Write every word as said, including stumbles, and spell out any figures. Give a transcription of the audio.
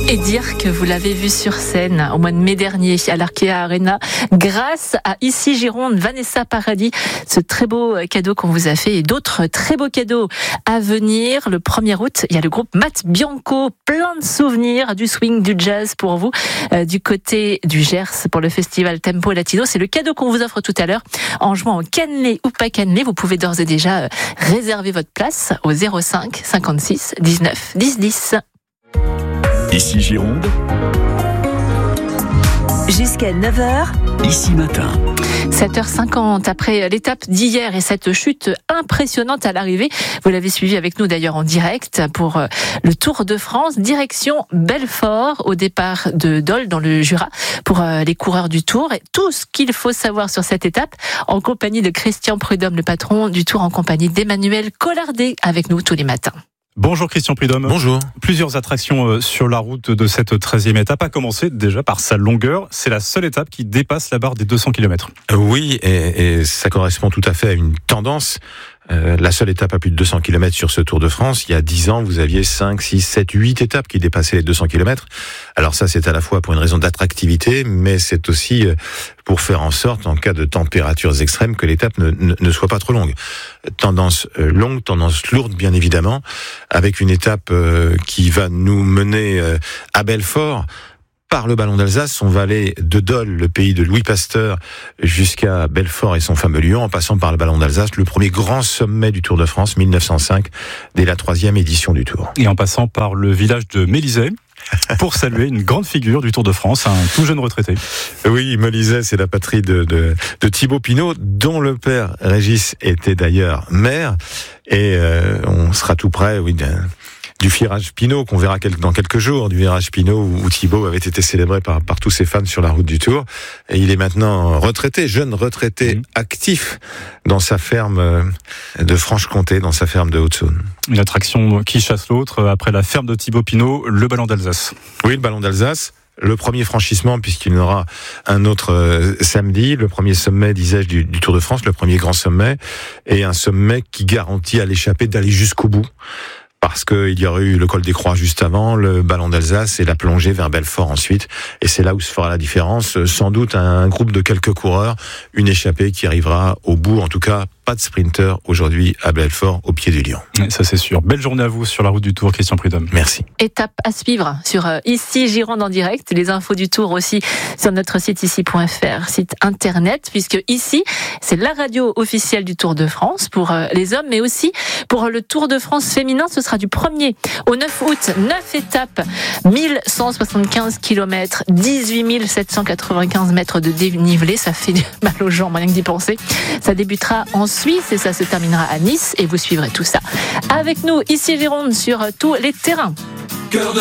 Et dire que vous l'avez vu sur scène au mois de mai dernier à l'Arkea Arena grâce à Ici Gironde, Vanessa Paradis, ce très beau cadeau qu'on vous a fait et d'autres très beaux cadeaux à venir. Le premier août, il y a le groupe Matt Bianco, plein de souvenirs, du swing, du jazz pour vous, euh, du côté du Gers pour le festival Tempo Latino. C'est le cadeau qu'on vous offre tout à l'heure en jouant au cannelé ou pas cannelé. Vous pouvez d'ores et déjà euh, réserver votre place au zéro cinq cinquante-six dix-neuf dix dix. Ici Gironde. Jusqu'à neuf heures. Ici Matin. sept heures cinquante, après l'étape d'hier et cette chute impressionnante à l'arrivée. Vous l'avez suivi avec nous d'ailleurs en direct pour le Tour de France, direction Belfort, au départ de Dole dans le Jura, pour les coureurs du Tour. Et tout ce qu'il faut savoir sur cette étape, en compagnie de Christian Prudhomme, le patron du Tour, en compagnie d'Emmanuel Collardet, avec nous tous les matins. Bonjour Christian Prudhomme. Bonjour. Plusieurs attractions sur la route de cette treizième étape, à commencer déjà par sa longueur. C'est la seule étape qui dépasse la barre des deux cents kilomètres. Oui, et, et ça correspond tout à fait à une tendance. Euh, la seule étape à plus de deux cents kilomètres sur ce Tour de France. Il y a dix ans, vous aviez cinq, six, sept, huit étapes qui dépassaient les deux cents kilomètres. Alors ça, c'est à la fois pour une raison d'attractivité, mais c'est aussi pour faire en sorte, en cas de températures extrêmes, que l'étape ne, ne, ne soit pas trop longue. Tendance longue, tendance lourde, bien évidemment, avec une étape euh, qui va nous mener euh, à Belfort, par le Ballon d'Alsace. On va aller de Dole, le pays de Louis Pasteur, jusqu'à Belfort et son fameux Lion, en passant par le Ballon d'Alsace, le premier grand sommet du Tour de France, mille neuf cent cinq, dès la troisième édition du Tour. Et en passant par le village de Mélisey, pour saluer une grande figure du Tour de France, un tout jeune retraité. Oui, Mélisey, c'est la patrie de, de, de Thibaut Pinot, dont le père Régis était d'ailleurs maire. Et euh, on sera tout près, oui, d'un... du virage Pinot qu'on verra dans quelques jours, du virage Pinot où Thibaut avait été célébré par, par tous ses fans sur la route du Tour. Et il est maintenant retraité, jeune retraité, mmh. actif dans sa ferme de Franche-Comté, dans sa ferme de Haute-Saône. Une attraction qui chasse l'autre après la ferme de Thibaut Pinot, le Ballon d'Alsace. Oui, le Ballon d'Alsace. Le premier franchissement, puisqu'il y en aura un autre euh, samedi, le premier sommet, disais-je, du, du Tour de France, le premier grand sommet, et un sommet qui garantit à l'échappée d'aller jusqu'au bout. Parce qu'il y aurait eu le col des Croix juste avant, le Ballon d'Alsace et la plongée vers Belfort ensuite. Et c'est là où se fera la différence. Sans doute un groupe de quelques coureurs, une échappée qui arrivera au bout. En tout cas, pas de sprinter aujourd'hui à Belfort, au pied du Lion. Ça c'est sûr. Belle journée à vous sur la route du Tour, Christian Prudhomme. Merci. Étape à suivre sur euh, Ici Gironde en direct. Les infos du Tour aussi sur notre site ici point f r, site internet, puisque ici, c'est la radio officielle du Tour de France pour euh, les hommes, mais aussi pour le Tour de France féminin. Ce sera du premier au neuf août, neuf étapes, mille cent soixante-quinze kilomètres, dix-huit mille sept cent quatre-vingt-quinze mètres de dénivelé. Ça fait du mal aux jambes, rien que d'y penser. Ça débutera en Suisse et ça se terminera à Nice, et vous suivrez tout ça avec nous ici Gironde sur tous les terrains.